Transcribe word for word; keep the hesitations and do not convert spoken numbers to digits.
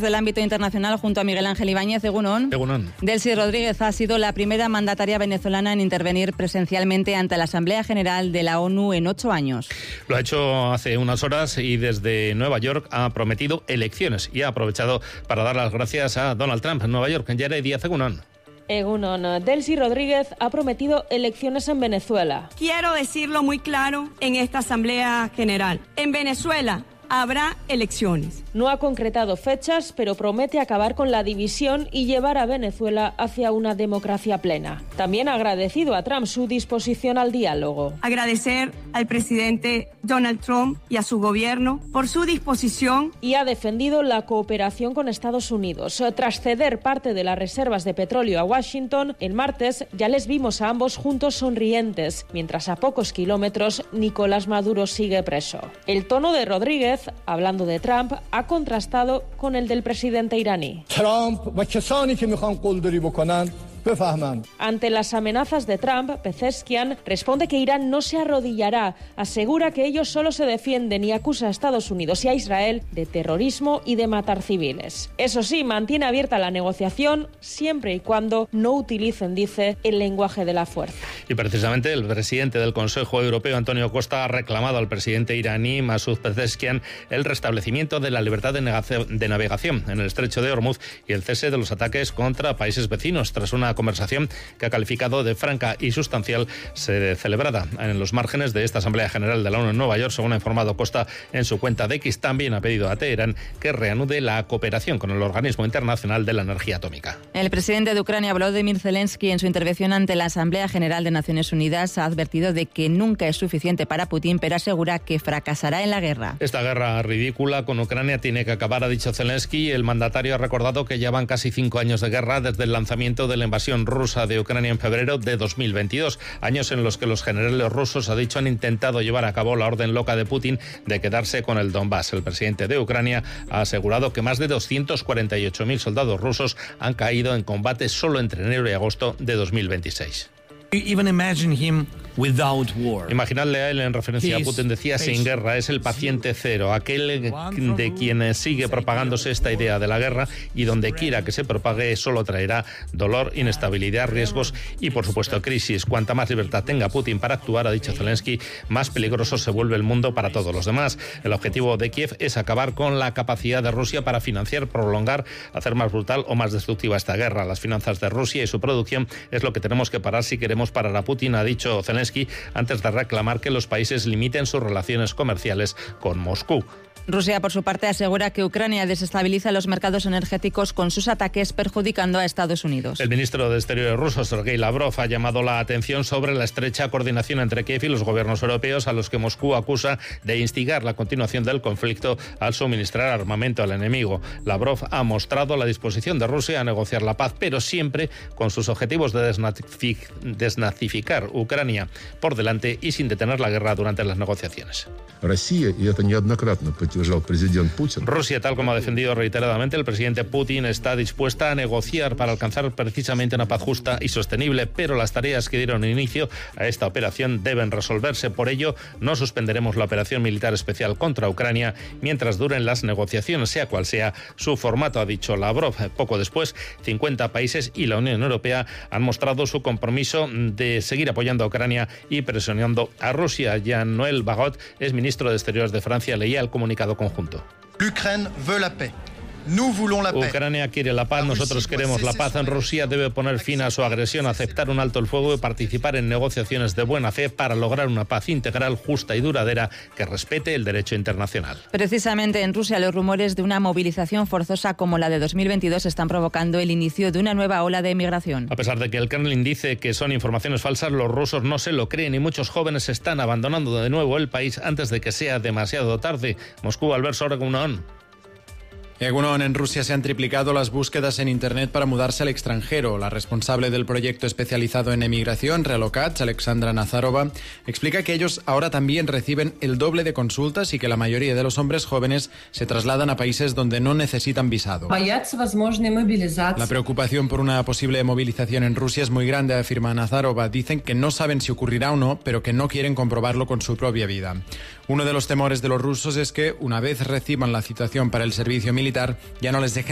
del ámbito internacional junto a Miguel Ángel Ibáñez. Egunon. Egunon. Delcy Rodríguez ha sido la primera mandataria venezolana en intervenir presencialmente ante la Asamblea General de la ONU en ocho años. Lo ha hecho hace unas horas y desde Nueva York ha prometido elecciones y ha aprovechado para dar las gracias a Donald Trump en Nueva York. Yara Díaz, Egunon. Egunon, Delcy Rodríguez ha prometido elecciones en Venezuela. Quiero decirlo muy claro en esta Asamblea General. En Venezuela habrá elecciones. No ha concretado fechas, pero promete acabar con la división y llevar a Venezuela hacia una democracia plena. También ha agradecido a Trump su disposición al diálogo. Agradecer al presidente Donald Trump y a su gobierno por su disposición. Y ha defendido la cooperación con Estados Unidos. Tras ceder parte de las reservas de petróleo a Washington, el martes ya les vimos a ambos juntos sonrientes, mientras a pocos kilómetros Nicolás Maduro sigue preso. El tono de Rodríguez, hablando de Trump, ha contrastado con el del presidente iraní. Ante las amenazas de Trump, Pezeshkian responde que Irán no se arrodillará, asegura que ellos solo se defienden y acusa a Estados Unidos y a Israel de terrorismo y de matar civiles. Eso sí, mantiene abierta la negociación siempre y cuando no utilicen, dice, el lenguaje de la fuerza. Y precisamente el presidente del Consejo Europeo, Antonio Costa, ha reclamado al presidente iraní, Masoud Pezeshkian, el restablecimiento de la libertad de, de navegación en el estrecho de Hormuz y el cese de los ataques contra países vecinos, tras una conversación que ha calificado de franca y sustancial, se celebrada en los márgenes de esta Asamblea General de la ONU en Nueva York. Según ha informado Costa en su cuenta de X, también ha pedido a Teherán que reanude la cooperación con el Organismo Internacional de la Energía Atómica. El presidente de Ucrania, Volodymyr Zelensky, en su intervención ante la Asamblea General de Naciones Unidas, ha advertido de que nunca es suficiente para Putin, pero asegura que fracasará en la guerra. Esta guerra ridícula con Ucrania tiene que acabar, ha dicho Zelensky. El mandatario ha recordado que ya van casi cinco años de guerra desde el lanzamiento de la invasión rusa de Ucrania en febrero de dos mil veintidós, años en los que los generales rusos, ha dicho, han intentado llevar a cabo la orden loca de Putin de quedarse con el Donbass. El presidente de Ucrania ha asegurado que más de doscientos cuarenta y ocho mil soldados rusos han caído en combate solo entre enero y agosto de dos mil veintiséis. Even imagine him without war. Imaginadle a él, en referencia a Putin, decía, sin guerra. Es el paciente cero, aquel de quien sigue propagándose esta idea de la guerra, y donde quiera que se propague solo traerá dolor, inestabilidad, riesgos y, por supuesto, crisis. Cuanta más libertad tenga Putin para actuar, ha dicho Zelensky, más peligroso se vuelve el mundo para todos los demás. El objetivo de Kiev es acabar con la capacidad de Rusia para financiar, prolongar, hacer más brutal o más destructiva esta guerra. Las finanzas de Rusia y su producción es lo que tenemos que parar si queremos parar a Putin, ha dicho Zelensky, antes de reclamar que los países limiten sus relaciones comerciales con Moscú. Rusia, por su parte, asegura que Ucrania desestabiliza los mercados energéticos con sus ataques, perjudicando a Estados Unidos. El ministro de Exteriores ruso, Sergei Lavrov, ha llamado la atención sobre la estrecha coordinación entre Kiev y los gobiernos europeos, a los que Moscú acusa de instigar la continuación del conflicto al suministrar armamento al enemigo. Lavrov ha mostrado la disposición de Rusia a negociar la paz, pero siempre con sus objetivos de desnazific- desnazificar Ucrania por delante y sin detener la guerra durante las negociaciones. Rusia, tal como ha defendido reiteradamente el presidente Putin, está dispuesta a negociar para alcanzar precisamente una paz justa y sostenible, pero las tareas que dieron inicio a esta operación deben resolverse. Por ello, no suspenderemos la operación militar especial contra Ucrania mientras duren las negociaciones, sea cual sea su formato, ha dicho Lavrov. Poco después, cincuenta países y la Unión Europea han mostrado su compromiso de seguir apoyando a Ucrania y presionando a Rusia. Jean-Noël Barrot es ministro de Exteriores de Francia, leía el comunicado conjunto. Ucrania quiere la paz, nosotros queremos la paz. Rusia debe poner fin a su agresión, aceptar un alto el fuego y participar en negociaciones de buena fe para lograr una paz integral, justa y duradera que respete el derecho internacional. Precisamente en Rusia, los rumores de una movilización forzosa como la de dos mil veintidós están provocando el inicio de una nueva ola de emigración. A pesar de que el Kremlin dice que son informaciones falsas, los rusos no se lo creen y muchos jóvenes están abandonando de nuevo el país antes de que sea demasiado tarde. Moscú, Albert Sorgunón. Egunon, en Rusia se han triplicado las búsquedas en Internet para mudarse al extranjero. La responsable del proyecto especializado en emigración, Relocats, Alexandra Nazarova, explica que ellos ahora también reciben el doble de consultas y que la mayoría de los hombres jóvenes se trasladan a países donde no necesitan visado. La preocupación por una posible movilización en Rusia es muy grande, afirma Nazarova. Dicen que no saben si ocurrirá o no, pero que no quieren comprobarlo con su propia vida. Uno de los temores de los rusos es que, una vez reciban la citación para el servicio militar, ya no les dejen